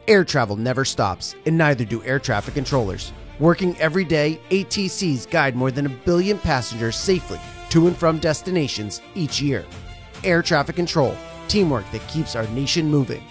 Air travel never stops, and neither do air traffic controllers. Working every day, ATCs guide more than 1 billion passengers safely to and from destinations each year. Air traffic control, teamwork that keeps our nation moving.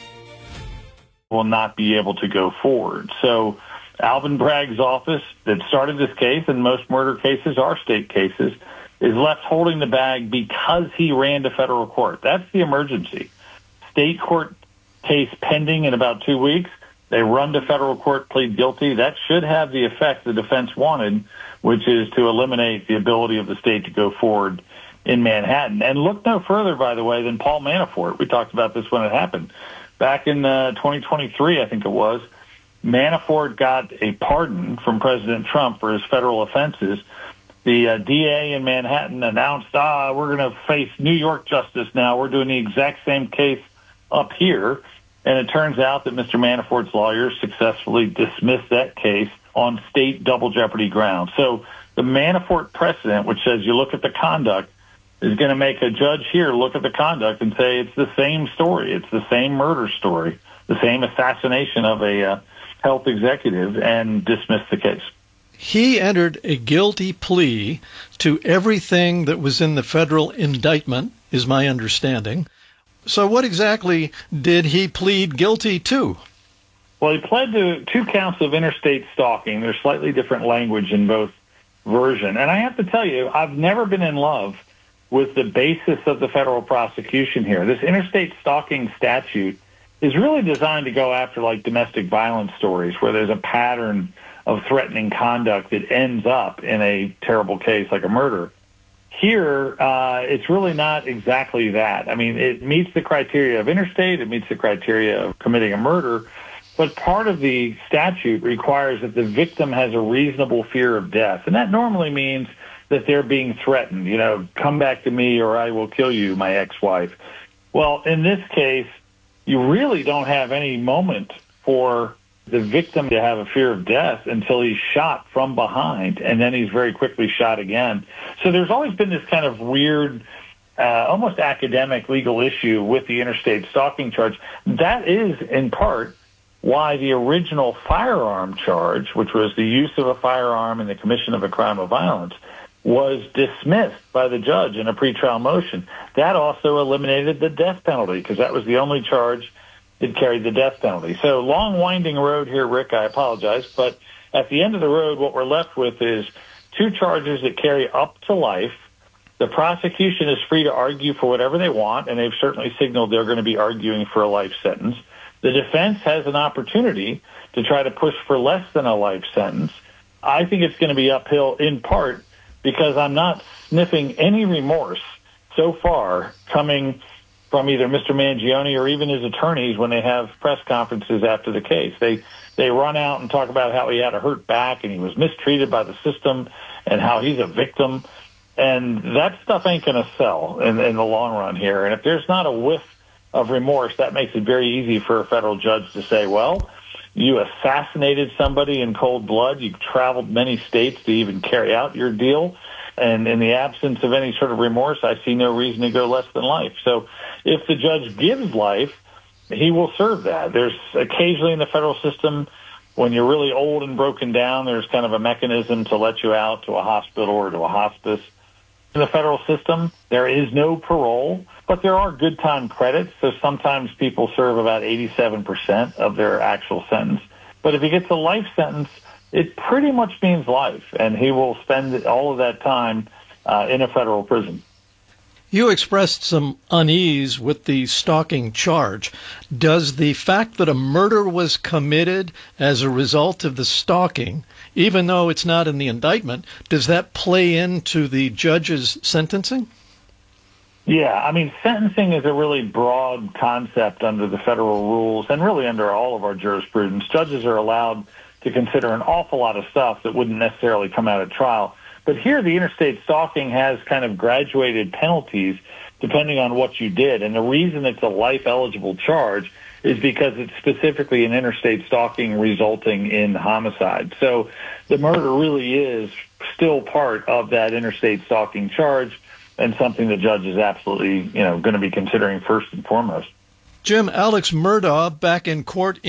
Will not be able to go forward. So Alvin Bragg's office that started this case, and most murder cases are state cases, is left holding the bag because he ran to federal court. That's the emergency. State court case pending in about 2 weeks. They run to federal court, plead guilty. That should have the effect the defense wanted, which is to eliminate the ability of the state to go forward in Manhattan. And look no further, by the way, than Paul Manafort. We talked about this when it happened. Back in 2023, I think it was, Manafort got a pardon from President Trump for his federal offenses. The DA in Manhattan announced, we're going to face New York justice now. We're doing the exact same case up here. And it turns out that Mr. Manafort's lawyers successfully dismissed that case on state double jeopardy grounds. So the Manafort precedent, which says you look at the conduct, is going to make a judge here look at the conduct and say it's the same story. It's the same murder story, the same assassination of a health executive, and dismiss the case. He entered a guilty plea to everything that was in the federal indictment, is my understanding. So what exactly did he plead guilty to? Well, he pled to 2 counts of interstate stalking. There's slightly different language in both versions. And I have to tell you, I've never been in love with the basis of the federal prosecution here. This interstate stalking statute is really designed to go after like domestic violence stories where there's a pattern of threatening conduct that ends up in a terrible case like a murder. Here, it's really not exactly that. I mean, it meets the criteria of interstate, it meets the criteria of committing a murder, but part of the statute requires that the victim has a reasonable fear of death. And that normally means that they're being threatened, come back to me or I will kill you, my ex-wife. Well, in this case, you really don't have any moment for the victim to have a fear of death until he's shot from behind, and then he's very quickly shot again. So there's always been this kind of weird, almost academic legal issue with the interstate stalking charge. That is, in part, why the original firearm charge, which was the use of a firearm in the commission of a crime of violence, was dismissed by the judge in a pretrial motion. That also eliminated the death penalty because that was the only charge that carried the death penalty. So long, winding road here, Rick. I apologize. But at the end of the road, what we're left with is 2 charges that carry up to life. The prosecution is free to argue for whatever they want, and they've certainly signaled they're going to be arguing for a life sentence. The defense has an opportunity to try to push for less than a life sentence. I think it's going to be uphill in part because I'm not sniffing any remorse so far coming from either Mr. Mangione or even his attorneys when they have press conferences after the case. They run out and talk about how he had a hurt back and he was mistreated by the system and how he's a victim. And that stuff ain't going to sell in the long run here. And if there's not a whiff of remorse, that makes it very easy for a federal judge to say, well, you assassinated somebody in cold blood. You traveled many states to even carry out your deal. And in the absence of any sort of remorse, I see no reason to go less than life. So if the judge gives life, he will serve that. There's occasionally in the federal system, when you're really old and broken down, there's kind of a mechanism to let you out to a hospital or to a hospice. In the federal system, there is no parole, but there are good time credits. So sometimes people serve about 87% of their actual sentence. But if he gets a life sentence, it pretty much means life, and he will spend all of that time in a federal prison. You expressed some unease with the stalking charge. Does the fact that a murder was committed as a result of the stalking, even though it's not in the indictment, does that play into the judge's sentencing? Yeah, I mean, sentencing is a really broad concept under the federal rules and really under all of our jurisprudence. Judges are allowed to consider an awful lot of stuff that wouldn't necessarily come out at trial. But here the interstate stalking has kind of graduated penalties depending on what you did. And the reason it's a life-eligible charge is because it's specifically an interstate stalking resulting in homicide. So the murder really is still part of that interstate stalking charge and something the judge is absolutely, going to be considering first and foremost. Jim, Alex Murdaugh back in court